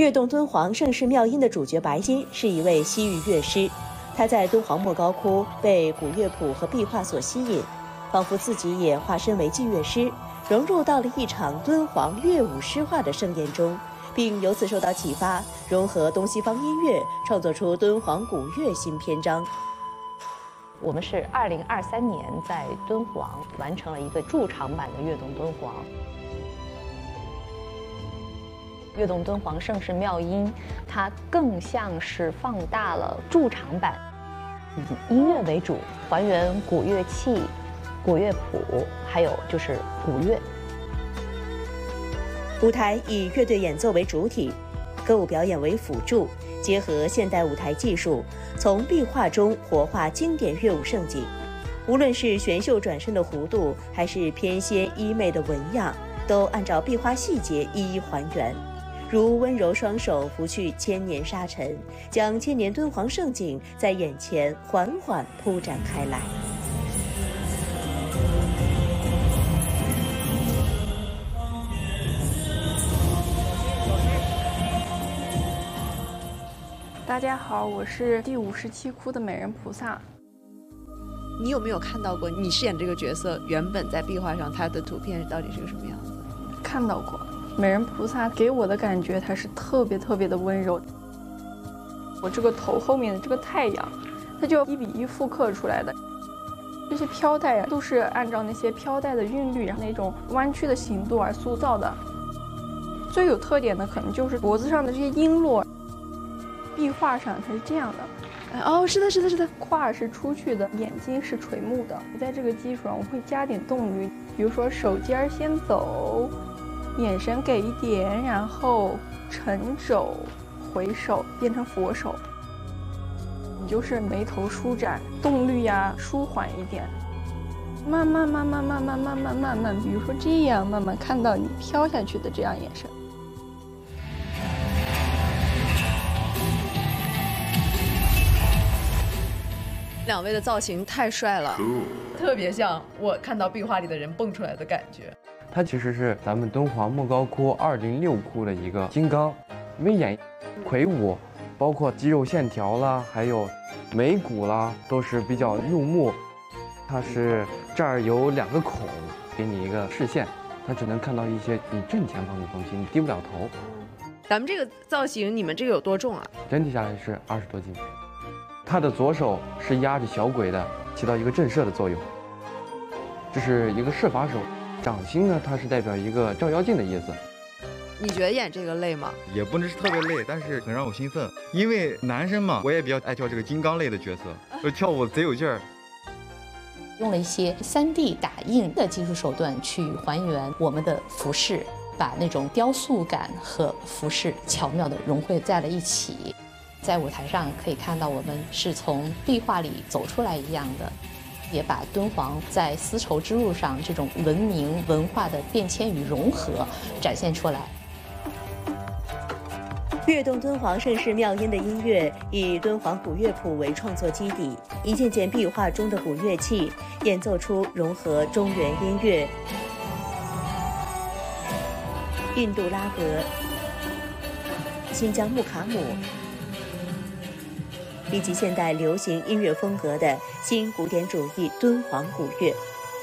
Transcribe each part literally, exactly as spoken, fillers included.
跃动敦煌盛世妙音的主角白金是一位西域乐师，他在敦煌莫高窟被古乐谱和壁画所吸引，仿佛自己也化身为祭乐师，融入到了一场敦煌乐舞诗画的盛宴中，并由此受到启发，融合东西方音乐，创作出敦煌古乐新篇章。 我们是二零二三年在敦煌完成了一个驻场版的跃动敦煌。跃动敦煌盛世妙音，它更像是放大了驻场版，以音乐为主，还原古乐器、古乐谱，还有就是古乐。 舞台以乐队演奏为主体，歌舞表演为辅助，结合现代舞台技术，从壁画中活化经典乐舞盛景。无论是玄秀转身的弧度，还是翩跹衣袂的纹样，都按照壁画细节一一还原。如温柔双手拂去千年沙尘，将千年敦煌盛景在眼前缓缓铺展开来。 大家好，我是第五十七窟的美人菩萨。 你有没有看到过你饰演这个角色原本在壁画上它的图片到底是个什么样子？ 看到过。美人菩萨给我的感觉，它是特别特别的温柔。我这个头后面的这个太阳，它就一比一复刻出来的。这些飘带呀，都是按照那些飘带的韵律，然后那种弯曲的形度而塑造的。最有特点的可能就是脖子上的这些璎珞，壁画上它是这样的。 哦，是的，是的，是的， 胯是出去的，眼睛是垂目的。在这个基础上，我会加点动律，比如说手尖先走。眼神给一点，然后沉肘回首变成佛手，你就是眉头舒展，动律呀舒缓一点，慢慢慢慢慢慢慢慢慢慢，比如说这样慢慢看到你飘下去的这样眼神。 两位的造型太帅了， 特别像我看到壁画里的人蹦出来的感觉。 它其实是咱们敦煌莫高窟二零六窟的一个金刚，威严、魁梧，包括肌肉线条啦，还有眉骨啦，都是比较入目。它是这儿有两个孔，给你一个视线，它只能看到一些你正前方的东西，你低不了头。 咱们这个造型，你们这个有多重啊？ 整体下来是二十多斤。它的左手是压着小鬼的，起到一个震慑的作用。这是一个摄法手。掌心呢，它是代表一个照妖镜的意思。 你觉得演这个累吗？ 也不能是特别累，但是很让我兴奋，因为男生嘛，我也比较爱跳这个金刚类的角色，就跳舞贼有劲儿。 用了一些 三 D 打印的技术手段去还原我们的服饰，把那种雕塑感和服饰巧妙地融汇在了一起。在舞台上可以看到，我们是从壁画里走出来一样的。也把敦煌在丝绸之路上这种文明文化的变迁与融合展现出来。 跃动敦煌盛世妙音的音乐以敦煌古乐谱为创作基底，一件件壁画中的古乐器演奏出融合中原音乐、印度拉格、新疆木卡姆以及现代流行音乐风格的新古典主义敦煌古乐。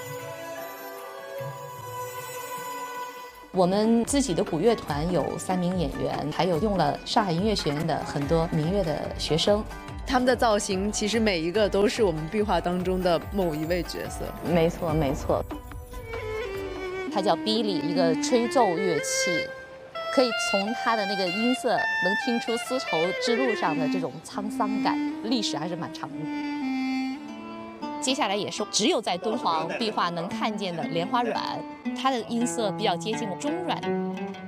我们自己的古乐团有三名演员，还有用了上海音乐学院的很多民乐的学生。 他们的造型其实每一个都是我们壁画当中的某一位角色。 没错，没错。它叫哔哩，一个吹奏乐器。可以从它的那个音色能听出丝绸之路上的这种沧桑感，历史还是蛮长的。接下来也是只有在敦煌壁画能看见的莲花软，它的音色比较接近中软。